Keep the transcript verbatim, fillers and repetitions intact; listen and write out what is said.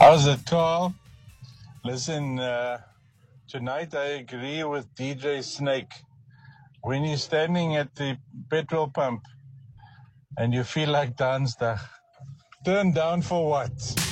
How's it, Carl? Listen, uh, tonight I agree with D J Snake. When you're standing at the petrol pump and you feel like Dansdag, turn down for what?